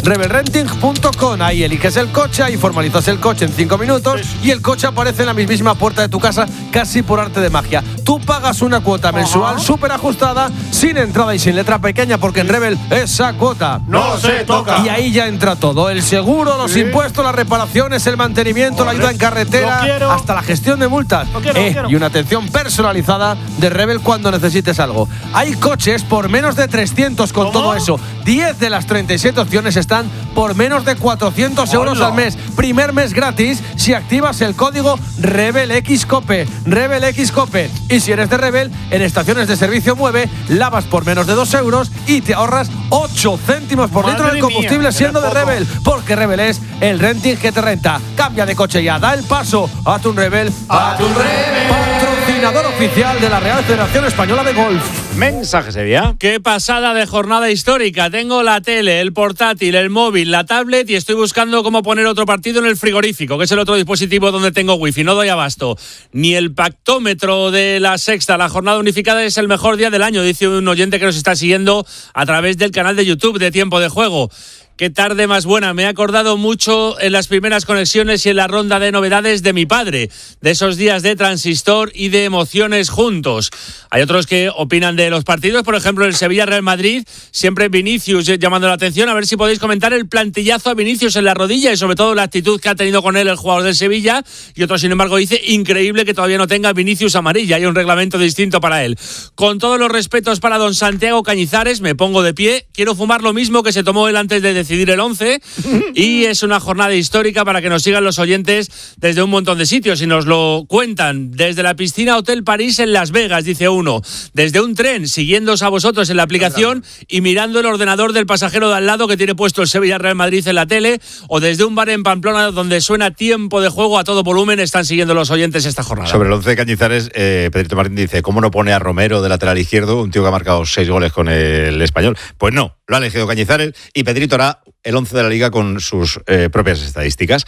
rebelrenting.com. Ahí eliges el coche, ahí formalizas el coche en 5 minutos y el coche aparece en la mismísima puerta de tu casa, casi por arte de magia. Tú pagas una cuota mensual súper ajustada, sin entrada y sin letra pequeña, porque en Rebel esa cuota no se toca. Y ahí ya entra todo: el seguro, los impuestos, las reparaciones, el mantenimiento, la ayuda en carretera, hasta la gestión de multas. Y una atención personalizada de Rebel cuando necesites algo. Hay coches por menos de 300 con todo eso. 10 de las 37 opciones están por menos de 400 euros al mes. Primer mes gratis si activas el código RebelXCOPE. RebelXCOPE. Y si eres de Rebel, en estaciones de servicio Mueve, lavas por menos de 2 euros y te ahorras 8 céntimos por litro del combustible siendo de Rebel. Porque Rebel es el renting que te renta. Cambia de coche ya, da el paso. Hazte un Rebel. ¡Hazte un Rebel! Patrocinador oficial de la Real Federación Española de Golf. Mensaje, Sevilla. Qué pasada de jornada histórica. Tengo la tele, el portátil, el móvil, la tablet y estoy buscando cómo poner otro partido en el frigorífico, que es el otro dispositivo donde tengo wifi. No doy abasto. Ni el pactómetro de la Sexta. La jornada unificada es el mejor día del año, dice un oyente que nos está siguiendo a través del canal de YouTube de Tiempo de Juego. Qué tarde más buena. Me he acordado mucho en las primeras conexiones y en la ronda de novedades de mi padre, de esos días de transistor y de emociones juntos. Hay otros que opinan de los partidos, por ejemplo el Sevilla-Real Madrid, siempre Vinicius llamando la atención. A ver si podéis comentar el plantillazo a Vinicius en la rodilla y sobre todo la actitud que ha tenido con él el jugador del Sevilla. Y otro, sin embargo, dice increíble que todavía no tenga Vinicius amarilla. Hay un reglamento distinto para él. Con todos los respetos para don Santiago Cañizares, me pongo de pie. Quiero fumar lo mismo que se tomó él antes de decidir el 11 y es una jornada histórica para que nos sigan los oyentes desde un montón de sitios y nos lo cuentan. Desde la piscina Hotel París en Las Vegas, dice uno. Desde un tren, siguiéndoos a vosotros en la aplicación y mirando el ordenador del pasajero de al lado que tiene puesto el Sevilla Real Madrid en la tele, o desde un bar en Pamplona donde suena Tiempo de Juego a todo volumen. Están siguiendo los oyentes esta jornada. Sobre el 11 de Cañizares, Pedrito Martín dice: ¿cómo no pone a Romero de lateral izquierdo, un tío que ha marcado 6 goles con el Español? Pues no, lo ha elegido Cañizares y Pedrito hará el 11 de la Liga con sus propias estadísticas.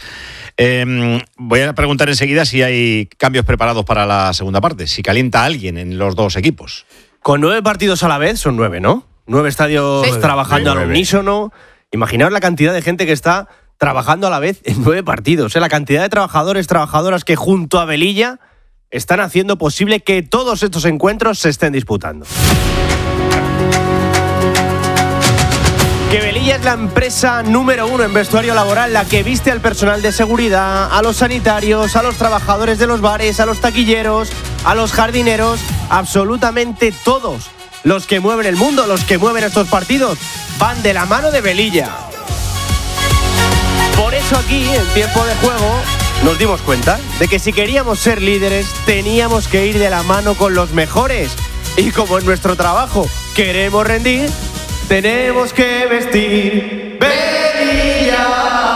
Voy a preguntar enseguida si hay cambios preparados para la segunda parte, si calienta alguien en los dos equipos. Con 9 partidos a la vez, son 9, ¿no? 9 estadios trabajando al unísono. Imaginaos la cantidad de gente que está trabajando a la vez en 9 partidos. La cantidad de trabajadores, trabajadoras que junto a Velilla están haciendo posible que todos estos encuentros se estén disputando. Que Velilla es la empresa número 1 en vestuario laboral, la que viste al personal de seguridad, a los sanitarios, a los trabajadores de los bares, a los taquilleros, a los jardineros, absolutamente todos los que mueven el mundo, los que mueven estos partidos, van de la mano de Velilla. Por eso aquí, en Tiempo de Juego, nos dimos cuenta de que si queríamos ser líderes, teníamos que ir de la mano con los mejores. Y como en nuestro trabajo queremos rendir, tenemos que vestir Velilla.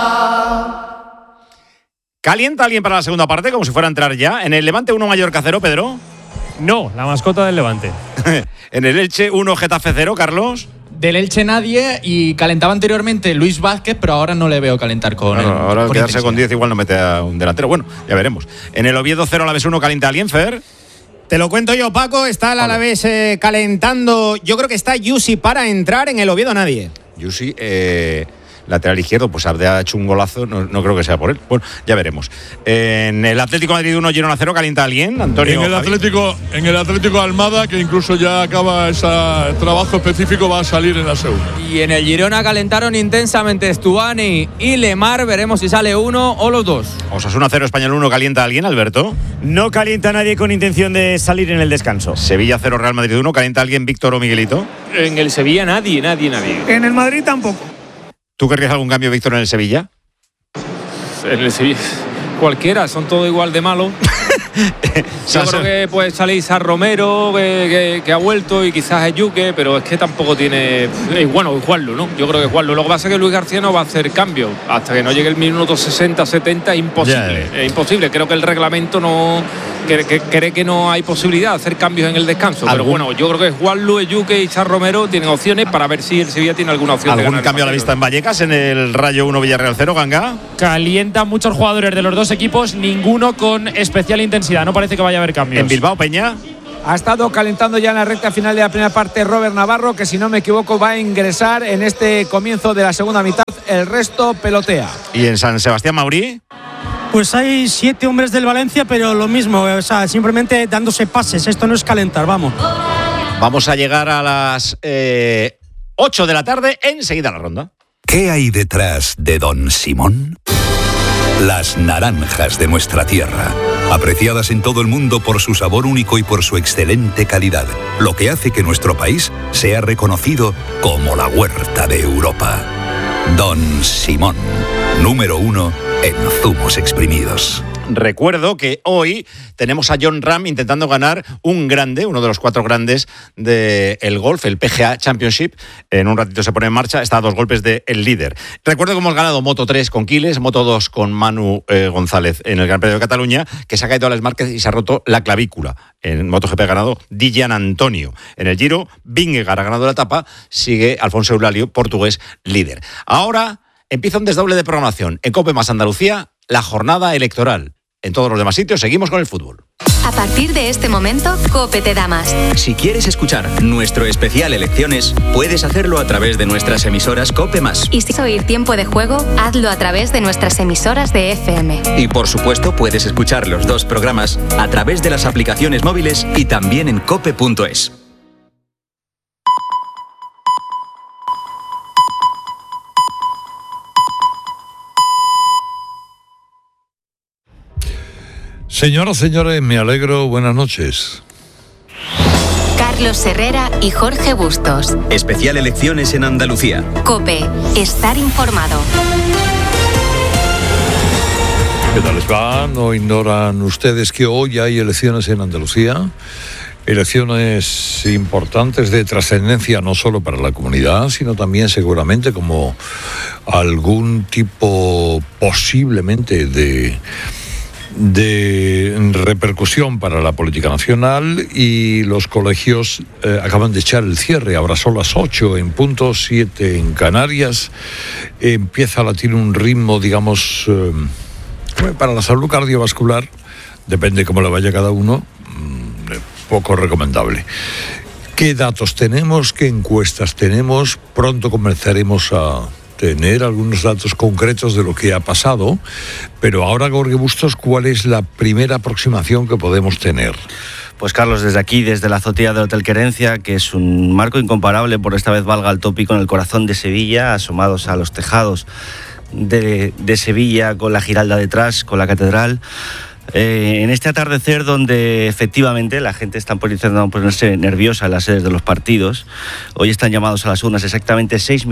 ¿Calienta alguien para la segunda parte, como si fuera a entrar ya? ¿En el Levante 1 Mallorca 0, Pedro? No, la mascota del Levante. ¿En el Elche 1 Getafe 0, Carlos? Del Elche nadie, y calentaba anteriormente Luis Vázquez, pero ahora no le veo calentar con él. Ahora al quedarse intensidad. con 10 igual no mete a un delantero. Bueno, ya veremos. ¿En el Oviedo 0 Alavés 1 calienta alguien, Fer? Te lo cuento yo, Paco. Está el Alavés calentando. Yo creo que está Yusi para entrar. En el Oviedo nadie. Yusi, lateral izquierdo, pues ha hecho un golazo, no creo que sea por él. Bueno, ya veremos. En el Atlético de Madrid 1 Girona 0 calienta alguien, Antonio. En el Atlético Almada, que incluso ya acaba ese trabajo específico, va a salir en la segunda. Y en el Girona calentaron intensamente Stuani y Lemar. Veremos si sale uno o los dos. Osasuna 0 Español 1 calienta alguien, Alberto. No calienta nadie con intención de salir en el descanso. Sevilla 0 Real Madrid 1 calienta alguien, Víctor o Miguelito. En el Sevilla nadie. En el Madrid tampoco. ¿Tú querrías algún cambio, Víctor, en el Sevilla? En el Sevilla cualquiera, son todos igual de malos. Yo creo que puede salir a Romero, que ha vuelto, y quizás a Yuque, pero es que tampoco tiene. Bueno, Juanlu, ¿no? Yo creo que Juanlu. Lo que pasa es que Luis García no va a hacer cambio. Hasta que no llegue el minuto 60-70, imposible. Es imposible. Creo que el reglamento no. Cree que no hay posibilidad de hacer cambios en el descanso. Pero bueno, yo creo que Juanlu, Yuque y Char Romero tienen opciones para ver si el Sevilla tiene alguna opción. ¿Algún cambio a la vista en Vallecas, en el Rayo 1 Villarreal 0, Ganga? Calientan muchos jugadores de los dos equipos, ninguno con especial intensidad. No parece que vaya a haber cambios. ¿En Bilbao, Peña? Ha estado calentando ya en la recta final de la primera parte Robert Navarro, que si no me equivoco va a ingresar en este comienzo de la segunda mitad. El resto pelotea. ¿Y en San Sebastián, Maurí? Pues hay 7 hombres del Valencia, pero lo mismo, o sea, simplemente dándose pases. Esto no es calentar, vamos. Vamos a llegar a las 8 de la tarde, enseguida la ronda. ¿Qué hay detrás de Don Simón? Las naranjas de nuestra tierra, apreciadas en todo el mundo por su sabor único y por su excelente calidad, lo que hace que nuestro país sea reconocido como la huerta de Europa. Don Simón, número 1 en zumos exprimidos. Recuerdo que hoy tenemos a Jon Rahm intentando ganar un grande, uno de los 4 grandes del golf, el PGA Championship. En un ratito se pone en marcha, está a 2 golpes del líder. Recuerdo que hemos ganado Moto 3 con Quiles, Moto 2 con Manu González en el Gran Premio de Cataluña, que se ha caído a Alex Márquez y se ha roto la clavícula. En MotoGP ha ganado Di Gianantonio. En el Giro, Vingegaard ha ganado la etapa, sigue Alfonso Eulalio, portugués, líder. Ahora empieza un desdoble de programación. En COPE más Andalucía, la jornada electoral. En todos los demás sitios seguimos con el fútbol. A partir de este momento, COPE te da más. Si quieres escuchar nuestro especial Elecciones, puedes hacerlo a través de nuestras emisoras COPE+. Y si oír Tiempo de Juego, hazlo a través de nuestras emisoras de FM. Y por supuesto, puedes escuchar los 2 programas a través de las aplicaciones móviles y también en cope.es. Señoras, señores, me alegro. Buenas noches. Carlos Herrera y Jorge Bustos. Especial Elecciones en Andalucía. COPE. Estar informado. ¿Qué tal les va? ¿No ignoran ustedes que hoy hay elecciones en Andalucía? Elecciones importantes de trascendencia no solo para la comunidad, sino también seguramente como algún tipo posiblemente de repercusión para la política nacional. Y los colegios acaban de echar el cierre. Ahora son las 8 en punto, 7 en Canarias. Empieza a latir un ritmo, digamos, para la salud cardiovascular, depende cómo le vaya cada uno, poco recomendable. ¿Qué datos tenemos? ¿Qué encuestas tenemos? Pronto comenzaremos a tener algunos datos concretos de lo que ha pasado, pero ahora, Jorge Bustos, ¿cuál es la primera aproximación que podemos tener? Pues Carlos, desde aquí, desde la azotea del Hotel Querencia, que es un marco incomparable, por esta vez valga el tópico, en el corazón de Sevilla, asomados a los tejados de Sevilla, con la Giralda detrás, con la catedral. En este atardecer donde efectivamente la gente está empezando a ponerse nerviosa en las sedes de los partidos. Hoy están llamados a las urnas exactamente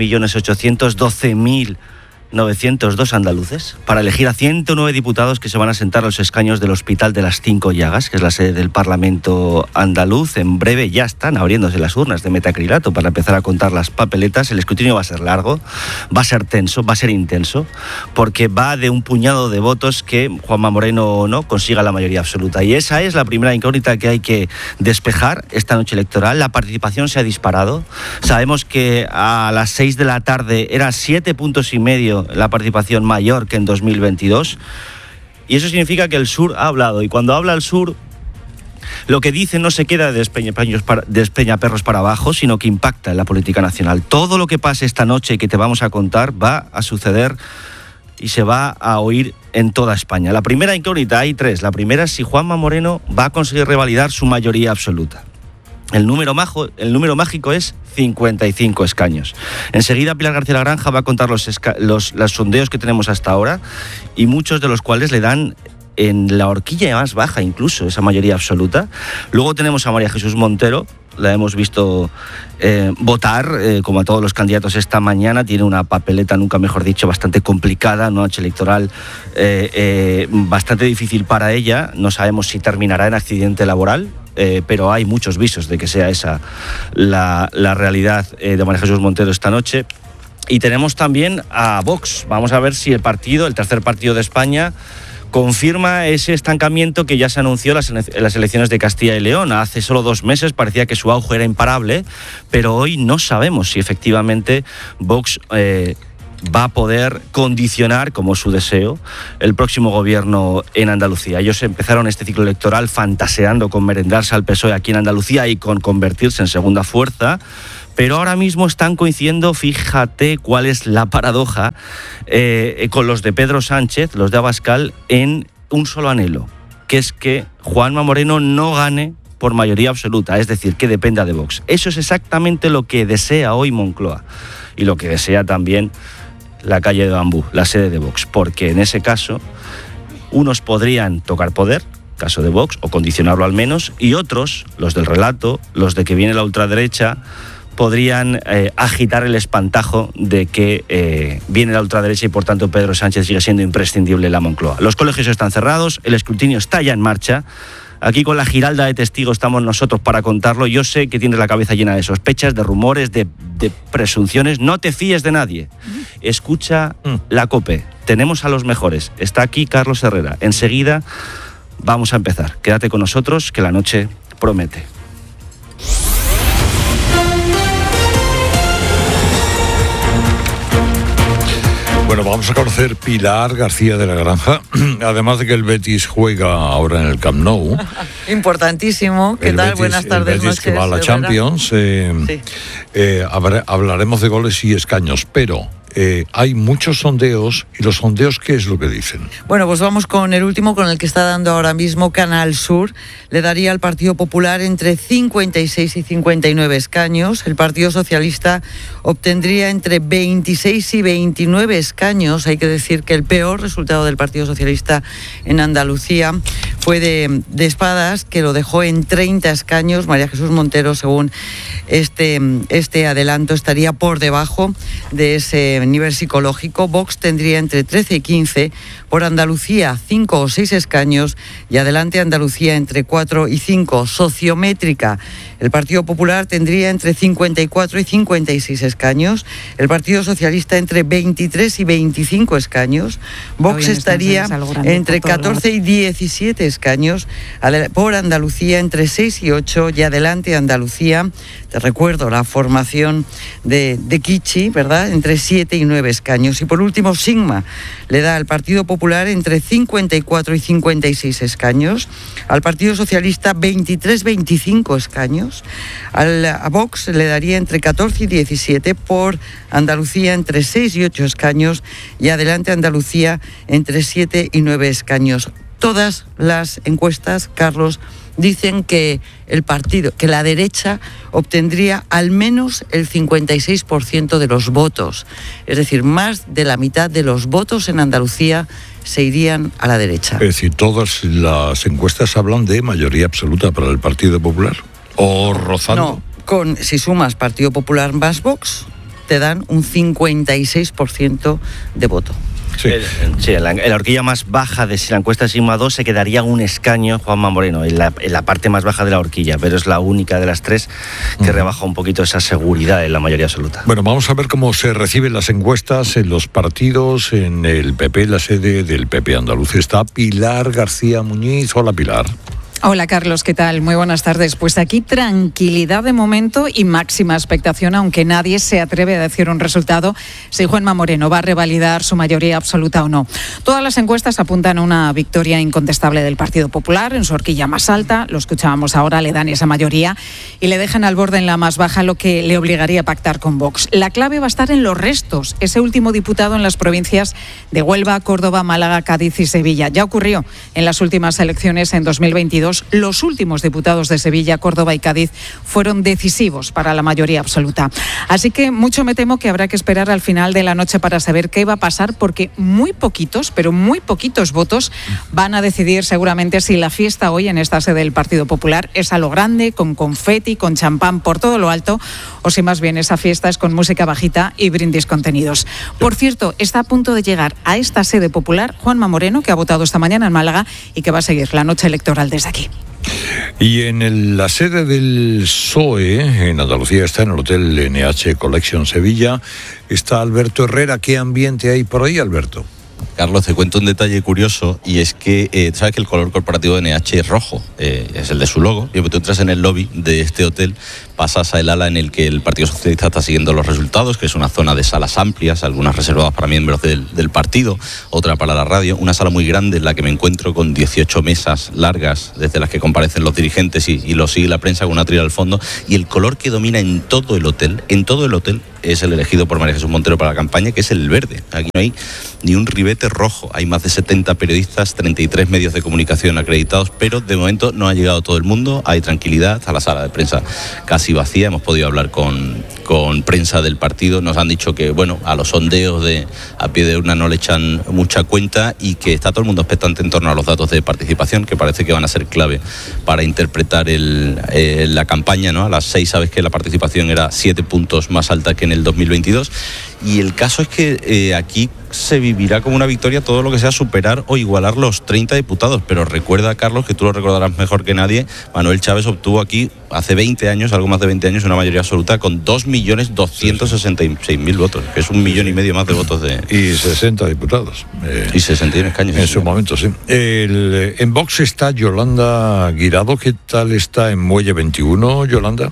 6.812.902 andaluces para elegir a 109 diputados que se van a sentar a los escaños del Hospital de las Cinco Llagas, que es la sede del Parlamento andaluz. En breve ya están abriéndose las urnas de metacrilato para empezar a contar las papeletas. El escrutinio va a ser largo, va a ser tenso, va a ser intenso, porque va de un puñado de votos que Juanma Moreno no consiga la mayoría absoluta. Y esa es la primera incógnita que hay que despejar esta noche electoral. La participación se ha disparado. Sabemos que a las 6 de la tarde era 7,5 puntos la participación mayor que en 2022, y eso significa que el sur ha hablado, y cuando habla el sur, lo que dice no se queda de despeñaperros para abajo, sino que impacta en la política nacional. Todo lo que pase esta noche que te vamos a contar va a suceder y se va a oír en toda España. La primera incógnita, hay 3. La primera es si Juanma Moreno va a conseguir revalidar su mayoría absoluta. El número mágico es 55 escaños. Enseguida Pilar García Lagranja va a contar los sondeos que tenemos hasta ahora, y muchos de los cuales le dan en la horquilla más baja incluso esa mayoría absoluta. Luego tenemos a María Jesús Montero. La hemos visto votar, como a todos los candidatos esta mañana. Tiene una papeleta, nunca mejor dicho, bastante complicada, una noche electoral bastante difícil para ella. No sabemos si terminará en accidente laboral, pero hay muchos visos de que sea esa la realidad de María Jesús Montero esta noche. Y tenemos también a Vox. Vamos a ver si el tercer partido de España, confirma ese estancamiento que ya se anunció en las elecciones de Castilla y León. Hace solo 2 meses parecía que su auge era imparable, pero hoy no sabemos si efectivamente Vox va a poder condicionar, como es su deseo, el próximo gobierno en Andalucía. Ellos empezaron este ciclo electoral fantaseando con merendarse al PSOE aquí en Andalucía y con convertirse en segunda fuerza, pero ahora mismo están coincidiendo, fíjate cuál es la paradoja, con los de Pedro Sánchez, los de Abascal, en un solo anhelo, que es que Juanma Moreno no gane por mayoría absoluta, es decir, que dependa de Vox. Eso es exactamente lo que desea hoy Moncloa y lo que desea también la calle de Bambú, la sede de Vox, porque en ese caso unos podrían tocar poder, caso de Vox, o condicionarlo al menos, y otros, los del relato, los de que viene la ultraderecha, podrían agitar el espantajo de que viene la ultraderecha y por tanto Pedro Sánchez sigue siendo imprescindible en la Moncloa. Los colegios están cerrados, el escrutinio está ya en marcha. Aquí con la giralda de testigos estamos nosotros para contarlo. Yo sé que tienes la cabeza llena de sospechas, de rumores, de presunciones. No te fíes de nadie. Escucha la COPE. Tenemos a los mejores. Está aquí Carlos Herrera. Enseguida vamos a empezar. Quédate con nosotros que la noche promete. Bueno, vamos a conocer Pilar García de la Granja, además de que el Betis juega ahora en el Camp Nou. Importantísimo. ¿Qué tal? Buenas tardes, el Betis noches, que va a la Champions. Hablaremos de goles y escaños, pero hay muchos sondeos, y los sondeos, ¿qué es lo que dicen? Bueno, pues vamos con el último, con el que está dando ahora mismo Canal Sur. Le daría al Partido Popular entre 56 y 59 escaños. El Partido Socialista obtendría entre 26 y 29 escaños. Hay que decir que el peor resultado del Partido Socialista en Andalucía fue de Espadas, que lo dejó en 30 escaños. María Jesús Montero, según este adelanto, estaría por debajo de ese nivel psicológico. Vox tendría entre 13 y 15, por Andalucía 5 o 6 escaños y adelante Andalucía entre 4 y 5. Sociométrica, el Partido Popular tendría entre 54 y 56 escaños, el Partido Socialista entre 23 y 25 escaños, Vox estaría entre 14 y 17 escaños, por Andalucía entre 6 y 8 y adelante Andalucía, te recuerdo la formación de Kichi, ¿verdad?, entre 7 y 9 escaños. Y por último, Sigma le da al Partido Popular entre 54 y 56 escaños, al Partido Socialista 23-25 escaños, a Vox le daría entre 14 y 17, por Andalucía entre 6 y 8 escaños y adelante Andalucía entre 7 y 9 escaños. Todas las encuestas, Carlos, dicen que que la derecha obtendría al menos el 56% de los votos. Es decir, más de la mitad de los votos en Andalucía se irían a la derecha. Es decir, todas las encuestas hablan de mayoría absoluta para el Partido Popular. ¿O rozando? No, si sumas Partido Popular más Vox, te dan un 56% de voto. Sí, en la horquilla más baja de si la encuesta Sigma 2 se quedaría un escaño Juanma Moreno, en la parte más baja de la horquilla, pero es la única de las tres que rebaja un poquito esa seguridad en la mayoría absoluta. Bueno, vamos a ver cómo se reciben las encuestas en los partidos. En el PP, la sede del PP andaluz, está Pilar García Muñiz. Hola, Pilar. Hola Carlos, ¿qué tal? Muy buenas tardes. Pues aquí tranquilidad de momento y máxima expectación, aunque nadie se atreve a decir un resultado si Juanma Moreno va a revalidar su mayoría absoluta o no. Todas las encuestas apuntan a una victoria incontestable del Partido Popular en su horquilla más alta, lo escuchábamos ahora, le dan esa mayoría y le dejan al borde en la más baja, lo que le obligaría a pactar con Vox. La clave va a estar en los restos, ese último diputado en las provincias de Huelva, Córdoba, Málaga, Cádiz y Sevilla. Ya ocurrió en las últimas elecciones en 2022. Los últimos diputados de Sevilla, Córdoba y Cádiz fueron decisivos para la mayoría absoluta. Así que mucho me temo que habrá que esperar al final de la noche para saber qué va a pasar, porque muy poquitos, pero muy poquitos votos van a decidir seguramente si la fiesta hoy en esta sede del Partido Popular es a lo grande, con confeti, con champán por todo lo alto, o si más bien esa fiesta es con música bajita y brindis contenidos. Por cierto, está a punto de llegar a esta sede popular Juanma Moreno, que ha votado esta mañana en Málaga y que va a seguir la noche electoral desde aquí. Y en la sede del PSOE, en Andalucía, está en el Hotel NH Collection Sevilla, está Alberto Herrera. ¿Qué ambiente hay por ahí, Alberto? Carlos, te cuento un detalle curioso y es que sabes que el color corporativo de NH es rojo, es el de su logo. Y tú entras en el lobby de este hotel, pasas al ala en el que el Partido Socialista está siguiendo los resultados, que es una zona de salas amplias, algunas reservadas para miembros del partido, otra para la radio, una sala muy grande en la que me encuentro con 18 mesas largas desde las que comparecen los dirigentes y lo sigue la prensa con una trila al fondo, y el color que domina en todo el hotel es el elegido por María Jesús Montero para la campaña, que es el verde. Aquí no hay ni un ribete rojo. Hay más de 70 periodistas, 33 medios de comunicación acreditados, pero de momento no ha llegado todo el mundo. Hay tranquilidad, está la sala de prensa casi vacía. Hemos podido hablar con prensa del partido. Nos han dicho que, bueno, a los sondeos a pie de urna no le echan mucha cuenta y que está todo el mundo expectante en torno a los datos de participación, que parece que van a ser clave para interpretar la campaña, ¿no? A las 6 sabes que la participación era 7 puntos más alta que en el 2022. Y el caso es que aquí se vivirá como una victoria todo lo que sea superar o igualar los 30 diputados. Pero recuerda, Carlos, que tú lo recordarás mejor que nadie, Manuel Chávez obtuvo aquí hace 20 años, algo más de 20 años, una mayoría absoluta con 2.266.000 votos, que es 1,5 millones más de votos y 60 diputados. Y 61 escaños. En su momento, sí. En Vox está Yolanda Guirado. ¿Qué tal está en Muelle 21, Yolanda?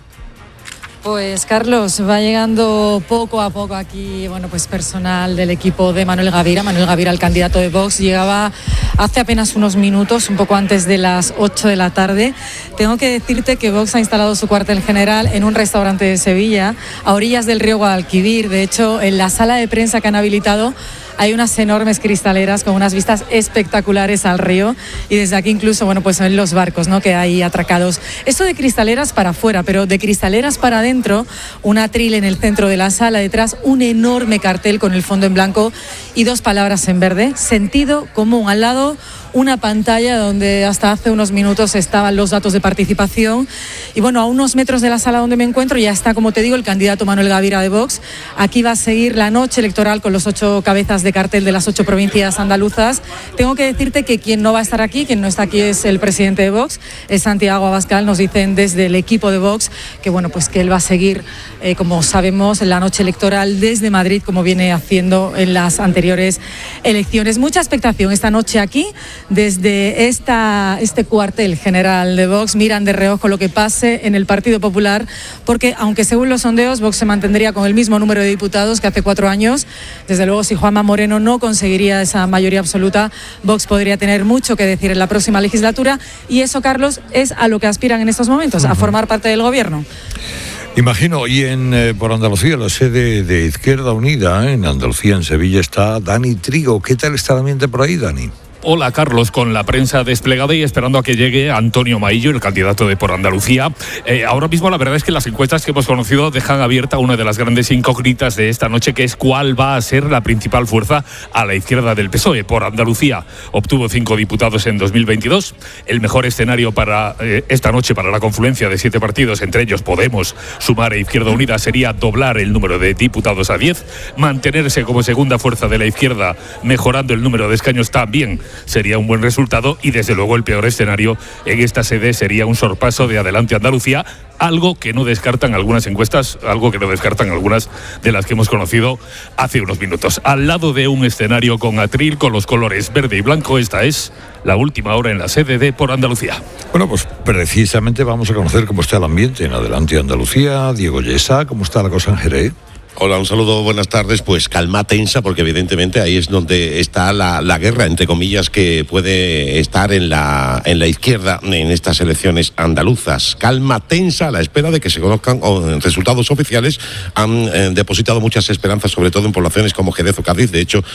Pues Carlos, va llegando poco a poco aquí, bueno, pues personal del equipo de Manuel Gavira. Manuel Gavira, el candidato de Vox, llegaba hace apenas unos minutos, un poco antes de las 8 de la tarde. Tengo que decirte que Vox ha instalado su cuartel general en un restaurante de Sevilla, a orillas del río Guadalquivir. De hecho, en la sala de prensa que han habilitado hay unas enormes cristaleras con unas vistas espectaculares al río, y desde aquí incluso, bueno, pues ven los barcos, ¿no?, que hay atracados. Esto de cristaleras para afuera, pero de cristaleras para adentro, un atril en el centro de la sala, detrás un enorme cartel con el fondo en blanco y 2 palabras en verde: sentido común. Al lado una pantalla donde hasta hace unos minutos estaban los datos de participación. Y bueno, a unos metros de la sala donde me encuentro ya está, como te digo, el candidato Manuel Gavira de Vox. Aquí va a seguir la noche electoral con los 8 cabezas de cartel de las 8 provincias andaluzas. Tengo que decirte que quien no va a estar aquí, quien no está aquí, es el presidente de Vox, es Santiago Abascal. Nos dicen desde el equipo de Vox que, bueno, pues que él va a seguir, como sabemos, en la noche electoral desde Madrid, como viene haciendo en las anteriores elecciones. Mucha expectación esta noche aquí. Desde este cuartel general de Vox miran de reojo lo que pase en el Partido Popular, porque aunque según los sondeos Vox se mantendría con el mismo número de diputados que hace 4 años, desde luego si Juanma Moreno no conseguiría esa mayoría absoluta, Vox podría tener mucho que decir en la próxima legislatura, y eso, Carlos, es a lo que aspiran en estos momentos, a formar parte del gobierno. Imagino. Y por Andalucía, la sede de Izquierda Unida, en Andalucía, en Sevilla, está Dani Trigo. ¿Qué tal está el ambiente por ahí, Dani? Hola, Carlos, con la prensa desplegada y esperando a que llegue Antonio Maillo, el candidato de Por Andalucía. Ahora mismo la verdad es que las encuestas que hemos conocido dejan abierta una de las grandes incógnitas de esta noche, que es cuál va a ser la principal fuerza a la izquierda del PSOE. Por Andalucía obtuvo 5 diputados en 2022. El mejor escenario para esta noche, para la confluencia de 7 partidos, entre ellos Podemos, Sumar e Izquierda Unida, sería doblar el número de diputados a 10, mantenerse como segunda fuerza de la izquierda, mejorando el número de escaños también sería un buen resultado, y desde luego el peor escenario en esta sede sería un sorpaso de Adelante Andalucía, algo que no descartan algunas encuestas, algo que no descartan algunas de las que hemos conocido hace unos minutos. Al lado de un escenario con atril, con los colores verde y blanco, esta es la última hora en la sede de Por Andalucía. Bueno, pues precisamente vamos a conocer cómo está el ambiente en Adelante Andalucía. Diego Yesa, ¿cómo está la cosa en Jerez? Hola, un saludo, buenas tardes. Pues calma tensa, porque evidentemente ahí es donde está la guerra, entre comillas, que puede estar en la izquierda en estas elecciones andaluzas. Calma tensa a la espera de que se conozcan resultados oficiales. Han depositado muchas esperanzas, sobre todo en poblaciones como Jerez o Cádiz. De hecho,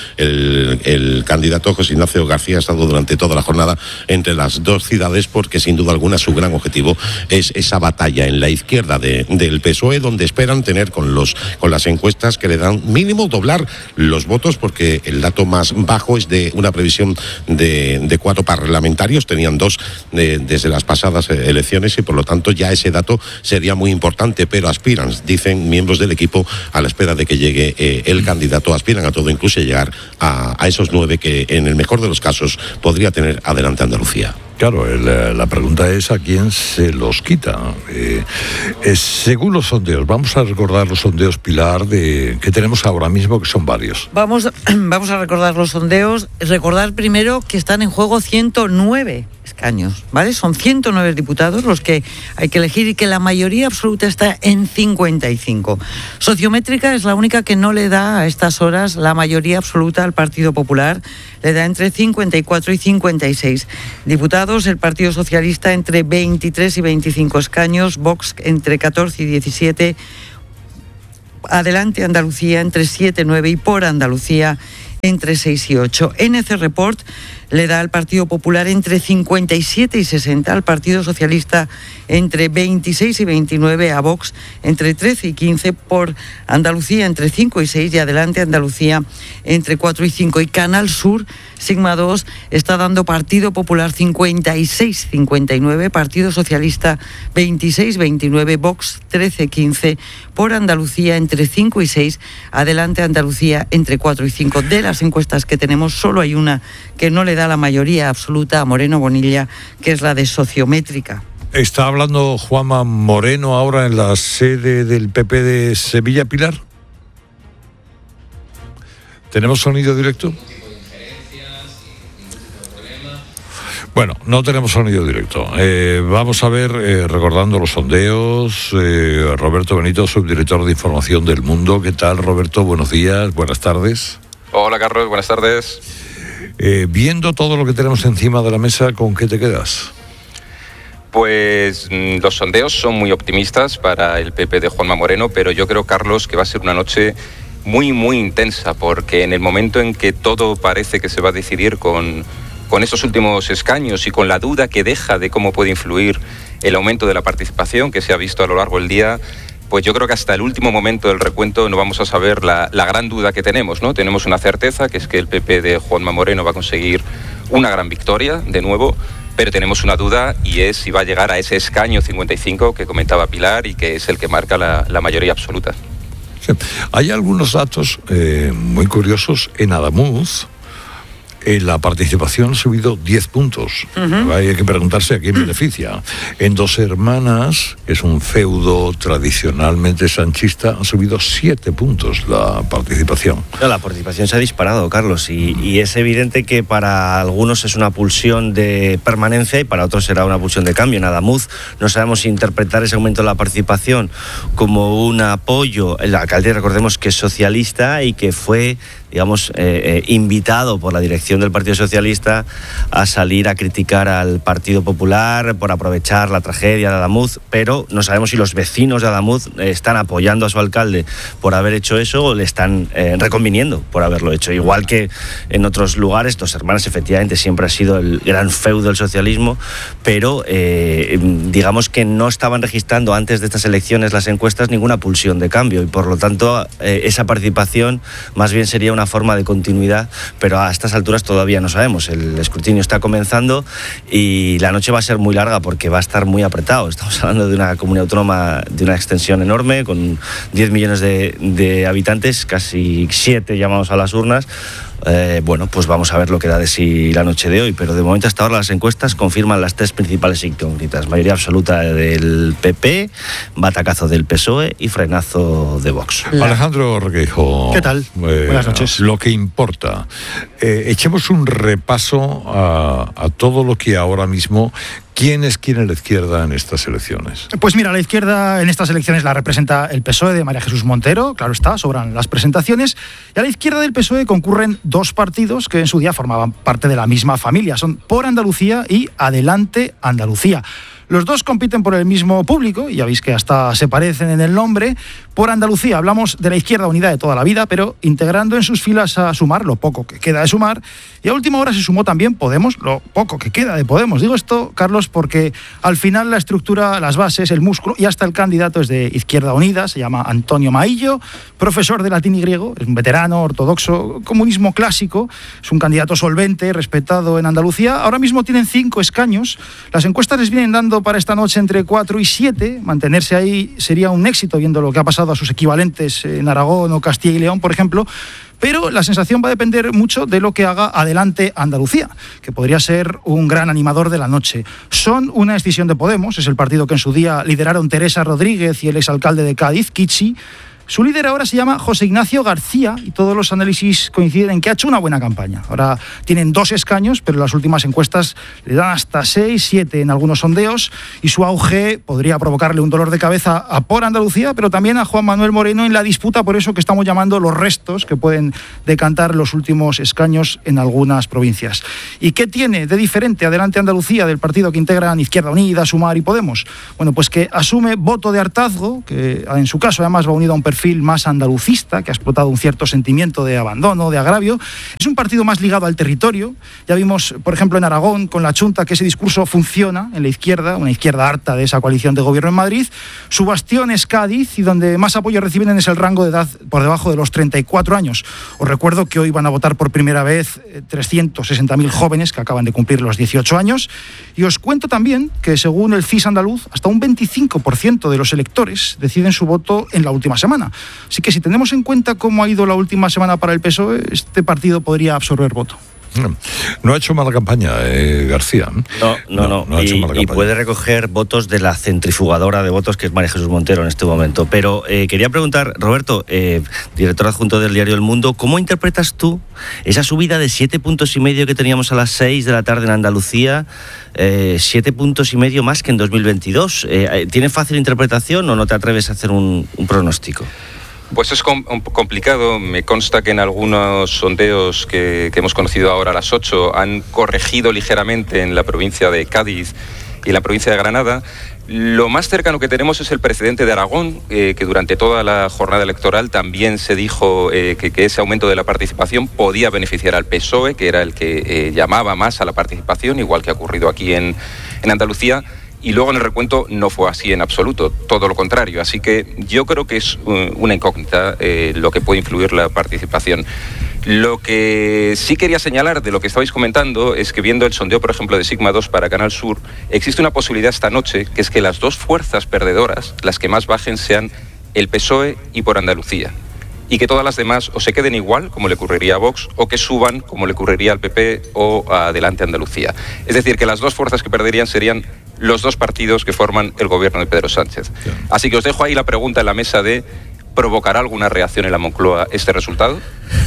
el candidato José Ignacio García ha estado durante toda la jornada entre las 2 ciudades, porque sin duda alguna su gran objetivo es esa batalla en la izquierda del PSOE, donde esperan tener con las encuestas que le dan mínimo doblar los votos, porque el dato más bajo es de una previsión de 4 parlamentarios, tenían 2 desde las pasadas elecciones, y por lo tanto ya ese dato sería muy importante, pero aspiran, dicen miembros del equipo, a la espera de que llegue el candidato, aspiran a todo, incluso llegar a esos 9 que en el mejor de los casos podría tener Adelante Andalucía. Claro, la pregunta es a quién se los quita. Según los sondeos, vamos a recordar los sondeos, Pilar, que tenemos ahora mismo, que son varios. Vamos a recordar los sondeos. Recordar primero que están en juego 109 escaños, ¿vale? Son 109 diputados los que hay que elegir y que la mayoría absoluta está en 55. Sociométrica es la única que no le da a estas horas la mayoría absoluta al Partido Popular. Le da entre 54 y 56 diputados. El Partido Socialista entre 23 y 25 escaños. Vox entre 14 y 17. Adelante Andalucía entre 7 y 9 y Por Andalucía entre 6 y 8. NC Report le da al Partido Popular entre 57 y 60, al Partido Socialista entre 26 y 29, a Vox entre 13 y 15, Por Andalucía entre 5 y 6 y Adelante Andalucía entre 4 y 5. Y Canal Sur, Sigma 2, está dando Partido Popular 56-59, Partido Socialista 26-29, Vox 13-15, Por Andalucía entre 5 y 6, Adelante Andalucía entre 4 y 5. De las encuestas que tenemos, solo hay una que no le da la mayoría absoluta a Moreno Bonilla, que es la de Sociométrica. ¿Está hablando Juanma Moreno ahora en la sede del PP de Sevilla, Pilar? ¿Tenemos sonido directo? Bueno, no tenemos sonido directo. Vamos a ver, recordando los sondeos, Roberto Benito, subdirector de Información del Mundo. ¿Qué tal, Roberto? Buenos días, buenas tardes. Hola, Carlos, buenas tardes. Viendo todo lo que tenemos encima de la mesa, ¿con qué te quedas? Pues los sondeos son muy optimistas para el PP de Juanma Moreno, pero yo creo, Carlos, que va a ser una noche muy, muy intensa, porque en el momento en que todo parece que se va a decidir con esos últimos escaños y con la duda que deja de cómo puede influir el aumento de la participación que se ha visto a lo largo del día, pues yo creo que hasta el último momento del recuento no vamos a saber la gran duda que tenemos, ¿no? Tenemos una certeza, que es que el PP de Juanma Moreno va a conseguir una gran victoria, de nuevo, pero tenemos una duda y es si va a llegar a ese escaño 55 que comentaba Pilar y que es el que marca la mayoría absoluta. Sí. Hay algunos datos muy curiosos en Adamuz. La participación ha subido 10 puntos. Uh-huh. Hay que preguntarse a quién beneficia. En Dos Hermanas, que es un feudo tradicionalmente sanchista, ha subido 7 puntos la participación. La participación se ha disparado, Carlos, y es evidente que para algunos es una pulsión de permanencia y para otros será una pulsión de cambio. En Adamuz no sabemos si interpretar ese aumento de la participación como un apoyo. El alcalde, recordemos que es socialista y que fue, digamos, invitado por la dirección del Partido Socialista a salir a criticar al Partido Popular por aprovechar la tragedia de Adamuz, pero no sabemos si los vecinos de Adamuz están apoyando a su alcalde por haber hecho eso o le están reconviniendo por haberlo hecho. Igual que en otros lugares, Dos Hermanas efectivamente siempre ha sido el gran feudo del socialismo, pero digamos que no estaban registrando antes de estas elecciones las encuestas ninguna pulsión de cambio y por lo tanto esa participación más bien sería una forma de continuidad, pero a estas alturas todavía no sabemos. El escrutinio está comenzando y la noche va a ser muy larga porque va a estar muy apretado. Estamos hablando de una comunidad autónoma de una extensión enorme, con 10 millones de habitantes, casi 7 llamados a las urnas. Bueno, pues vamos a ver lo que da de sí la noche de hoy, pero de momento hasta ahora las encuestas confirman las 3 principales incógnitas: mayoría absoluta del PP, batacazo del PSOE y frenazo de Vox. Alejandro Requeijo, ¿qué tal? Buenas noches. Lo que importa, echemos un repaso a todo lo que ahora mismo. ¿Quién es quién en la izquierda en estas elecciones? Pues mira, la izquierda en estas elecciones la representa el PSOE de María Jesús Montero, claro está, sobran las presentaciones, y a la izquierda del PSOE concurren 2 partidos que en su día formaban parte de la misma familia, son Por Andalucía y Adelante Andalucía. Los 2 compiten por el mismo público, y ya veis que hasta se parecen en el nombre. Por Andalucía hablamos de la izquierda unida de toda la vida, pero integrando en sus filas a Sumar lo poco que queda de Sumar, y a última hora se sumó también Podemos, lo poco que queda de Podemos. Digo esto, Carlos, porque al final la estructura, las bases, el músculo y hasta el candidato es de Izquierda Unida, se llama Antonio Maillo, profesor de latín y griego, es un veterano, ortodoxo, comunismo clásico, es un candidato solvente, respetado en Andalucía. Ahora mismo tienen 5 escaños, las encuestas les vienen dando para esta noche entre 4 y 7, mantenerse ahí sería un éxito viendo lo que ha pasado a sus equivalentes en Aragón o Castilla y León, por ejemplo, Pero la sensación va a depender mucho de lo que haga Adelante Andalucía, que podría ser un gran animador de la noche. Son una escisión de Podemos, es el partido que en su día lideraron Teresa Rodríguez y el exalcalde de Cádiz, Kichi. Su líder ahora se llama José Ignacio García y todos los análisis coinciden en que ha hecho una buena campaña. Ahora tienen 2 escaños, pero las últimas encuestas le dan hasta 6, 7 en algunos sondeos y su auge podría provocarle un dolor de cabeza a Por Andalucía, pero también a Juan Manuel Moreno en la disputa por eso que estamos llamando los restos que pueden decantar los últimos escaños en algunas provincias. ¿Y qué tiene de diferente Adelante Andalucía del partido que integran Izquierda Unida, Sumar y Podemos? Bueno, pues que asume voto de hartazgo, que en su caso además va unido a un perfil más andalucista, que ha explotado un cierto sentimiento de abandono, de agravio. Es un partido más ligado al territorio. Ya vimos, por ejemplo, en Aragón, con la Chunta, que ese discurso funciona en la izquierda, una izquierda harta de esa coalición de gobierno en Madrid. Su bastión es Cádiz y donde más apoyo reciben es el rango de edad por debajo de los 34 años. Os recuerdo que hoy van a votar por primera vez 360.000 jóvenes que acaban de cumplir los 18 años. Y os cuento también que según el CIS andaluz, hasta un 25% de los electores deciden su voto en la última semana. Así que si tenemos en cuenta cómo ha ido la última semana para el PSOE, este partido podría absorber voto. No ha hecho mala campaña, García. No ha hecho mala campaña. Y puede recoger votos de la centrifugadora de votos que es María Jesús Montero en este momento. Pero quería preguntar, Roberto, director adjunto del diario El Mundo, ¿cómo interpretas tú esa subida de 7 puntos y medio que teníamos a las 6 de la tarde en Andalucía? 7 puntos y medio más que en 2022. ¿Tiene fácil interpretación o no te atreves a hacer un pronóstico? Pues es complicado. Me consta que en algunos sondeos que hemos conocido ahora a las 8 han corregido ligeramente en la provincia de Cádiz y en la provincia de Granada. Lo más cercano que tenemos es el precedente de Aragón, que durante toda la jornada electoral también se dijo que ese aumento de la participación podía beneficiar al PSOE, que era el que llamaba más a la participación, igual que ha ocurrido aquí en Andalucía. Y luego en el recuento no fue así en absoluto, todo lo contrario. Así que yo creo que es una incógnita lo que puede influir la participación. Lo que sí quería señalar de lo que estabais comentando es que viendo el sondeo, por ejemplo, de Sigma 2 para Canal Sur, existe una posibilidad esta noche, que es que las 2 fuerzas perdedoras, las que más bajen, sean el PSOE y Por Andalucía. Y que todas las demás o se queden igual, como le ocurriría a Vox, o que suban, como le ocurriría al PP o a Adelante Andalucía. Es decir, que las 2 fuerzas que perderían serían los 2 partidos que forman el gobierno de Pedro Sánchez. Así que os dejo ahí la pregunta en la mesa de ¿provocará alguna reacción en la Moncloa este resultado?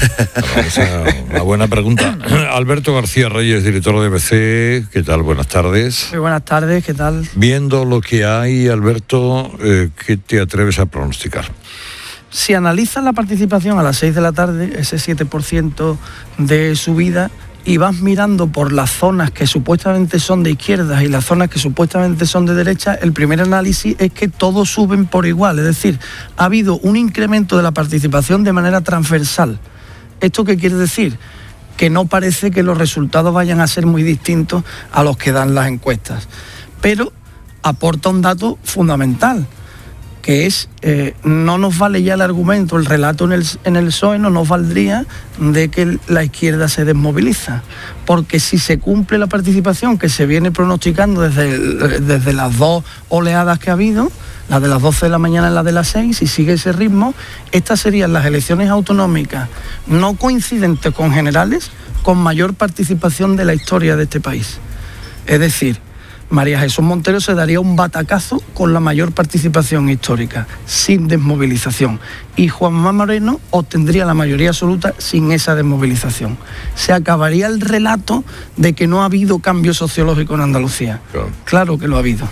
Una buena pregunta. Alberto García Reyes, director de ABC, ¿qué tal? Buenas tardes. Muy buenas tardes, ¿qué tal? Viendo lo que hay, Alberto, ¿qué te atreves a pronosticar? Si analizas la participación a las 6 de la tarde, ese 7% de subida, y vas mirando por las zonas que supuestamente son de izquierdas y las zonas que supuestamente son de derecha, el primer análisis es que todos suben por igual. Es decir, ha habido un incremento de la participación de manera transversal. ¿Esto qué quiere decir? Que no parece que los resultados vayan a ser muy distintos a los que dan las encuestas. Pero aporta un dato fundamental, que es, no nos vale ya el argumento, el relato en el PSOE no nos valdría de que la izquierda se desmoviliza, porque si se cumple la participación que se viene pronosticando desde las 2 oleadas que ha habido, la de las 12 de la mañana y la de las 6, si sigue ese ritmo, estas serían las elecciones autonómicas no coincidentes con generales, con mayor participación de la historia de este país. Es decir, María Jesús Montero se daría un batacazo con la mayor participación histórica, sin desmovilización. Y Juan Manuel Moreno obtendría la mayoría absoluta sin esa desmovilización. Se acabaría el relato de que no ha habido cambio sociológico en Andalucía. Claro que lo ha habido.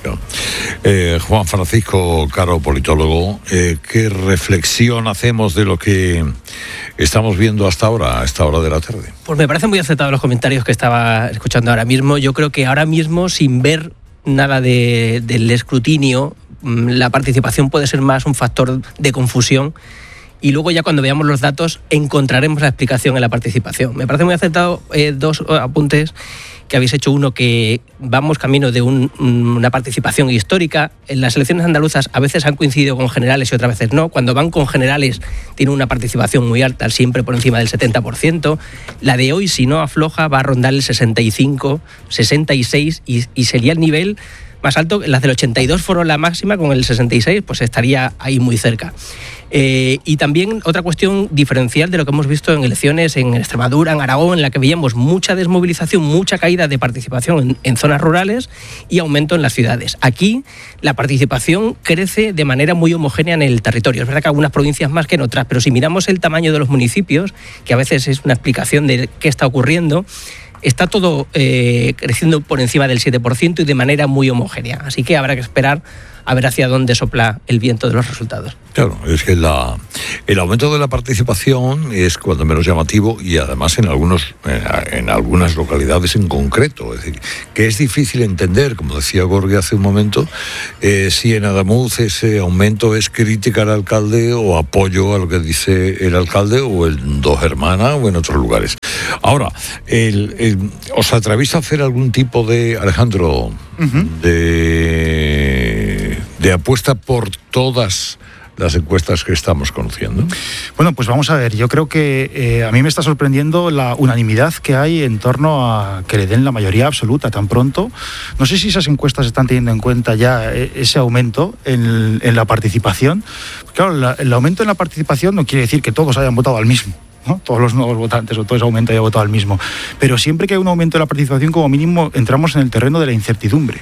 Juan Francisco Caro, politólogo, ¿qué reflexión hacemos de lo que estamos viendo hasta ahora, a esta hora de la tarde? Pues me parecen muy acertados los comentarios que estaba escuchando ahora mismo. Yo creo que ahora mismo, sin ver nada del escrutinio, la participación puede ser más un factor de confusión. Y luego ya cuando veamos los datos encontraremos la explicación en la participación. Me parece muy acertado 2 apuntes que habéis hecho. Uno, que vamos camino de una participación histórica. En las elecciones andaluzas a veces han coincidido con generales y otras veces no. Cuando van con generales tienen una participación muy alta, siempre por encima del 70%. La de hoy, si no afloja, va a rondar el 65, 66 y sería el nivel más alto. Las del 82 fueron la máxima, con el 66 pues estaría ahí muy cerca. Y también otra cuestión diferencial de lo que hemos visto en elecciones en Extremadura, en Aragón, en la que veíamos mucha desmovilización, mucha caída de participación en zonas rurales y aumento en las ciudades. Aquí la participación crece de manera muy homogénea en el territorio. Es verdad que algunas provincias más que en otras, pero si miramos el tamaño de los municipios, que a veces es una explicación de qué está ocurriendo, está todo creciendo por encima del 7% y de manera muy homogénea. Así que habrá que esperar a ver hacia dónde sopla el viento de los resultados. Claro, es que el aumento de la participación es cuando menos llamativo y además en algunas localidades en concreto. Es decir, que es difícil entender, como decía Gorgi hace un momento, si en Adamuz ese aumento es crítica al alcalde o apoyo a lo que dice el alcalde o en Dos Hermanas o en otros lugares. Ahora, ¿os atrevís a hacer algún tipo de, Alejandro, de apuesta por todas las encuestas que estamos conociendo? Bueno, pues vamos a ver, yo creo que a mí me está sorprendiendo la unanimidad que hay en torno a que le den la mayoría absoluta tan pronto. No sé si esas encuestas están teniendo en cuenta ya ese aumento en la participación. Claro, el aumento en la participación no quiere decir que todos hayan votado al mismo, ¿no? Todos los nuevos votantes o todo ese aumento haya votado al mismo. Pero siempre que hay un aumento de la participación, como mínimo, entramos en el terreno de la incertidumbre.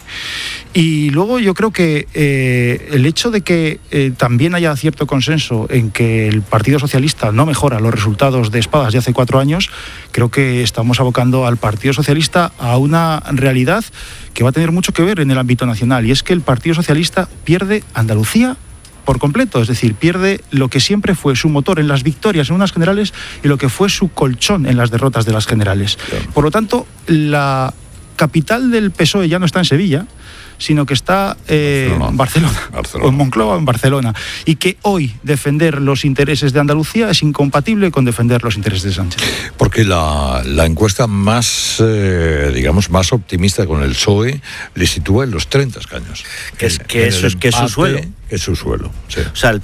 Y luego yo creo que el hecho de que también haya cierto consenso en que el Partido Socialista no mejora los resultados de Espadas de hace 4 años, creo que estamos abocando al Partido Socialista a una realidad que va a tener mucho que ver en el ámbito nacional, y es que el Partido Socialista pierde Andalucía por completo, es decir, pierde lo que siempre fue su motor en las victorias en unas generales y lo que fue su colchón en las derrotas de las generales. Por lo tanto, la capital del PSOE ya no está en Sevilla, sino que está en Barcelona, o en Moncloa o en Barcelona, y que hoy defender los intereses de Andalucía es incompatible con defender los intereses de Sánchez. Porque la encuesta más, digamos, más optimista con el PSOE le sitúa en los 30 escaños. Que es su suelo. Es su suelo, sí. O sea,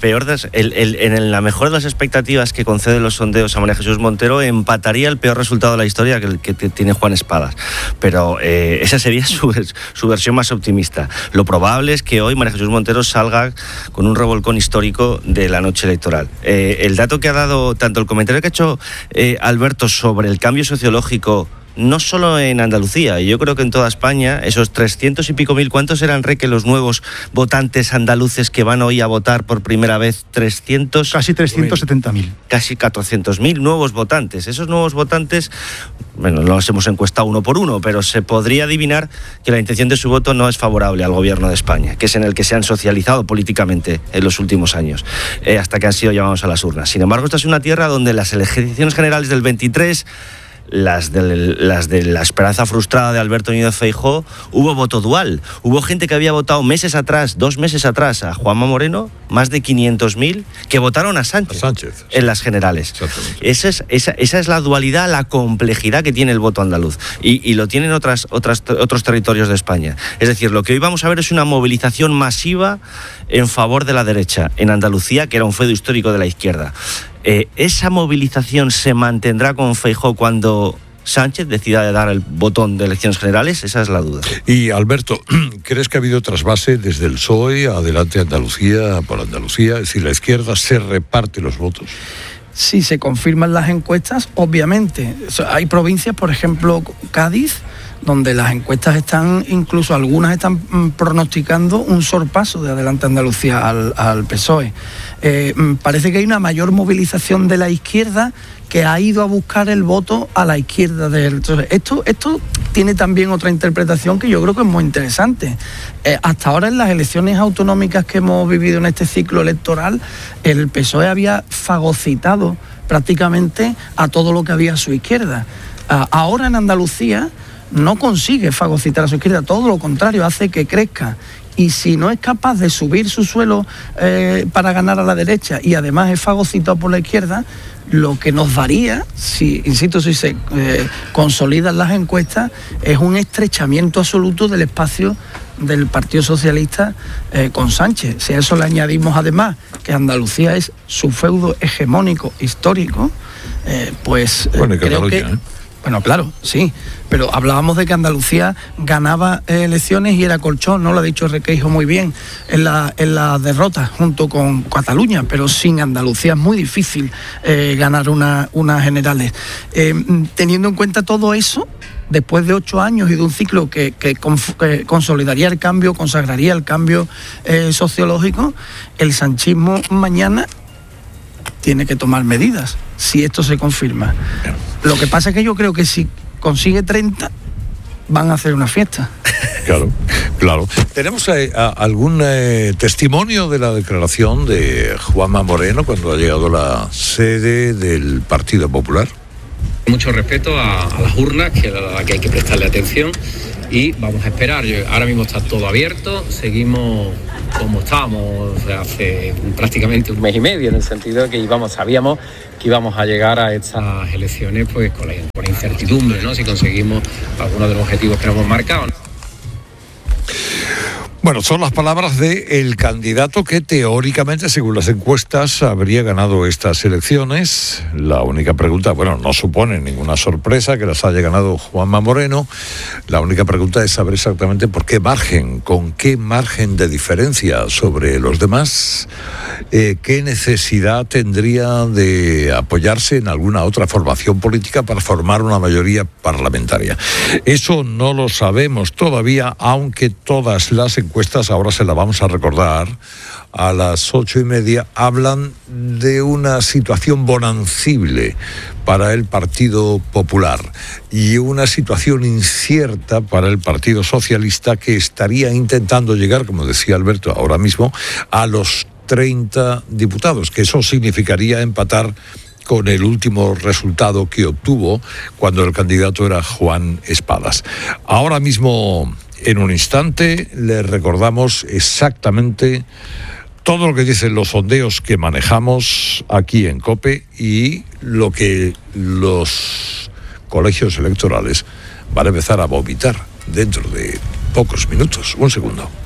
en la mejor de las expectativas que conceden los sondeos a María Jesús Montero, empataría el peor resultado de la historia que tiene Juan Espadas. Pero esa sería su versión más optimista. Lo probable es que hoy María Jesús Montero salga con un revolcón histórico de la noche electoral. El dato que ha dado, tanto el comentario que ha hecho Alberto sobre el cambio sociológico, no solo en Andalucía, yo creo que en toda España, esos 300 y pico mil, ¿cuántos eran, Reque, los nuevos votantes andaluces que van hoy a votar por primera vez? Casi 370.000. Casi 400.000 nuevos votantes. Esos nuevos votantes, bueno, los hemos encuestado uno por uno, pero se podría adivinar que la intención de su voto no es favorable al gobierno de España, que es en el que se han socializado políticamente en los últimos años, hasta que han sido llamados a las urnas. Sin embargo, esta es una tierra donde las elecciones generales del 23... Las de la esperanza frustrada de Alberto Núñez Feijóo, hubo voto dual. Hubo gente que había votado 2 meses atrás a Juanma Moreno, más de 500.000, que votaron a Sánchez en las generales. Esa es la dualidad, la complejidad que tiene el voto andaluz. Y lo tienen otros territorios de España. Es decir, lo que hoy vamos a ver es una movilización masiva en favor de la derecha en Andalucía, que era un feudo histórico de la izquierda. ¿Esa movilización se mantendrá con Feijóo cuando Sánchez decida dar el botón de elecciones generales? Esa es la duda. Y Alberto, ¿crees que ha habido trasvase desde el PSOE adelante Andalucía por Andalucía? Es decir, la izquierda se reparte los votos. Si se confirman las encuestas, obviamente. Hay provincias, por ejemplo, Cádiz, donde las encuestas están, incluso algunas están pronosticando un sorpaso de Adelante Andalucía al PSOE. Parece que hay una mayor movilización de la izquierda que ha ido a buscar el voto a la izquierda del... Esto tiene también otra interpretación que yo creo que es muy interesante. Hasta ahora, en las elecciones autonómicas que hemos vivido en este ciclo electoral, el PSOE había fagocitado prácticamente a todo lo que había a su izquierda. Ahora en Andalucía no consigue fagocitar a su izquierda, todo lo contrario, hace que crezca. Y si no es capaz de subir su suelo para ganar a la derecha y además es fagocitado por la izquierda, lo que nos daría, si se consolidan las encuestas, es un estrechamiento absoluto del espacio del Partido Socialista con Sánchez. Si a eso le añadimos además que Andalucía es su feudo hegemónico histórico, pues bueno, creo que... Bueno, claro, sí, pero hablábamos de que Andalucía ganaba elecciones y era colchón, ¿no? Lo ha dicho Requeijo muy bien en la derrota junto con Cataluña, pero sin Andalucía es muy difícil ganar unas generales. Teniendo en cuenta todo eso, después de 8 años y de un ciclo que consolidaría el cambio, consagraría el cambio sociológico, el sanchismo mañana tiene que tomar medidas, si esto se confirma. Lo que pasa es que yo creo que si consigue 30, van a hacer una fiesta. Claro. ¿Tenemos algún testimonio de la declaración de Juanma Moreno cuando ha llegado a la sede del Partido Popular? Mucho respeto a las urnas, que es a la que hay que prestarle atención, y vamos a esperar. Ahora mismo está todo abierto, seguimos como estábamos hace prácticamente un mes y medio, en el sentido de que sabíamos que íbamos a llegar a estas elecciones pues con la incertidumbre, ¿no? Si conseguimos algunos de los objetivos que nos hemos marcado, ¿no? Bueno, son las palabras del candidato que teóricamente, según las encuestas, habría ganado estas elecciones. La única pregunta, no supone ninguna sorpresa que las haya ganado Juanma Moreno. La única pregunta es saber exactamente por qué margen, con qué margen de diferencia sobre los demás, qué necesidad tendría de apoyarse en alguna otra formación política para formar una mayoría parlamentaria. Eso no lo sabemos todavía, aunque todas las encuestas, ahora se la vamos a recordar, a las 8:30, hablan de una situación bonancible para el Partido Popular y una situación incierta para el Partido Socialista, que estaría intentando llegar, como decía Alberto ahora mismo, a los 30 diputados, que eso significaría empatar con el último resultado que obtuvo cuando el candidato era Juan Espadas. Ahora mismo, en un instante, le recordamos exactamente todo lo que dicen los sondeos que manejamos aquí en COPE y lo que los colegios electorales van a empezar a vomitar dentro de pocos minutos. Un segundo.